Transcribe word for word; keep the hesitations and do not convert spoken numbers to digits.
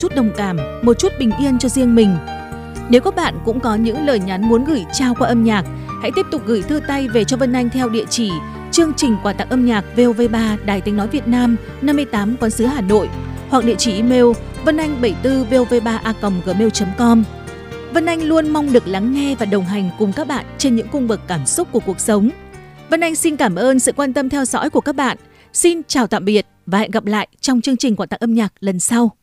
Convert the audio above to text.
chút đồng cảm, một chút bình yên cho riêng mình. Nếu các bạn cũng có những lời nhắn muốn gửi trao qua âm nhạc, hãy tiếp tục gửi thư tay về cho Vân Anh theo địa chỉ chương trình quà tặng âm nhạc vê o vê ba Đài Tiếng nói Việt Nam năm mươi tám Quán sứ Hà Nội hoặc địa chỉ email vân anh bảy mươi tư v o v ba a còng gmail chấm com. Vân Anh luôn mong được lắng nghe và đồng hành cùng các bạn trên những cung bậc cảm xúc của cuộc sống. Vân Anh xin cảm ơn sự quan tâm theo dõi của các bạn. Xin chào tạm biệt và hẹn gặp lại trong chương trình quà tặng âm nhạc lần sau.